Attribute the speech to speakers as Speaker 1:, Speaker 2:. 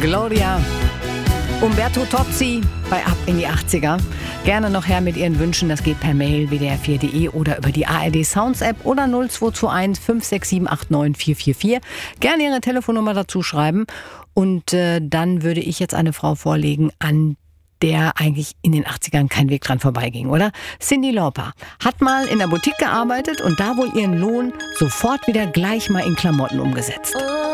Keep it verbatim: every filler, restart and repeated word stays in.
Speaker 1: Gloria. Umberto Tozzi bei Ab in die achtziger. Gerne noch her mit Ihren Wünschen. Das geht per Mail w d r vier punkt d e oder über die A R D Sounds App oder null zwei zwei eins fünf sechs sieben acht neun vier vier vier. Gerne Ihre Telefonnummer dazu schreiben. Und äh, dann würde ich jetzt eine Frau vorlegen, an der eigentlich in den achtzigern kein Weg dran vorbeiging, oder? Cyndi Lauper hat mal in der Boutique gearbeitet und da wohl ihren Lohn sofort wieder gleich mal in Klamotten umgesetzt.